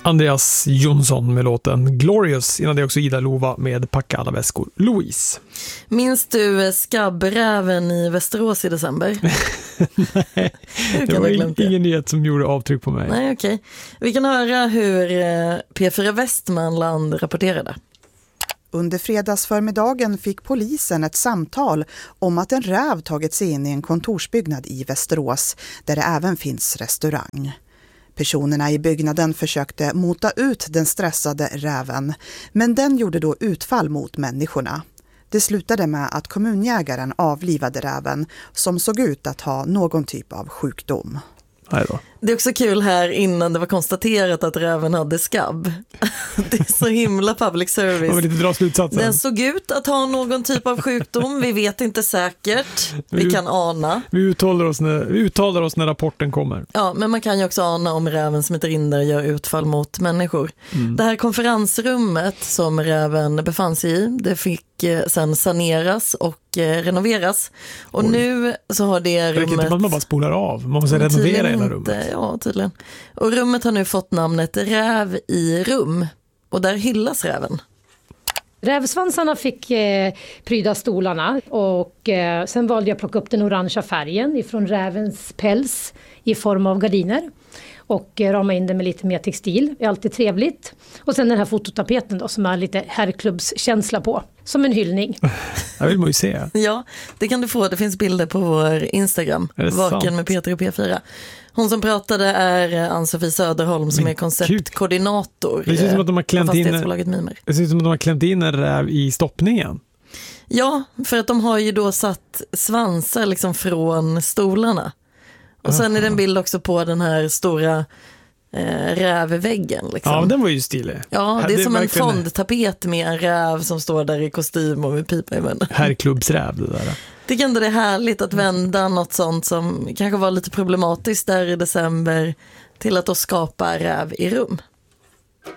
Andreas Jonsson med låten Glorious. Innan det också Ida Lova med Packa alla väskor. Louise. Minns du skabbräven i Västerås i december? Nej, det var ingen nyhet som gjorde avtryck på mig. Nej, okej. Vi kan höra hur P4 Västmanland rapporterade. Under fredagsförmiddagen fick polisen ett samtal om att en räv tagit sig in i en kontorsbyggnad i Västerås där det även finns restaurang. Personerna i byggnaden försökte mota ut den stressade räven, men den gjorde då utfall mot människorna. Det slutade med att kommunjägaren avlivade räven som såg ut att ha någon typ av sjukdom. Det är också kul här innan det var konstaterat att räven hade skabb. Det är så himla public service. Man vill inte dra slutsatsen. Den såg ut att ha någon typ av sjukdom. Vi vet inte säkert. Vi kan ana. Vi uttalar oss när rapporten kommer. Ja, men man kan ju också ana om räven som heter Rinder gör utfall mot människor. Det här konferensrummet som räven befann sig i, det fick sen saneras och renoveras. Och nu så har det rummet... Det är inte man bara spolar av. Man måste renovera hela rummet. Ja, tydligen. Och rummet har nu fått namnet Räv i rum. Och där hyllas räven. Rävsvansarna fick pryda stolarna och sen valde jag att plocka upp den orangea färgen ifrån rävens päls i form av gardiner. Och rama in det med lite mer textil. Det är alltid trevligt. Och sen den här fototapeten då som är lite herrklubbskänsla på. Som en hyllning. Det vill man ju se. Ja, det kan du få. Det finns bilder på vår Instagram. Vaken med Peter och P4. Hon som pratade är Ann-Sofie Söderholm som är konceptkoordinator. Det ser ut som att de har klämt in en räv i stoppningen. Ja, för att de har ju då satt svansar liksom från stolarna. Och sen är det en bild också på den här stora rävväggen. Liksom. Ja, den var ju stilig. Ja, det är som en fondtapet med en räv som står där i kostym och med pipa i munnen. Herrklubbsräv det där. Tycker ändå det är härligt att vända något sånt som kanske var lite problematiskt där i december till att då skapa räv i rum.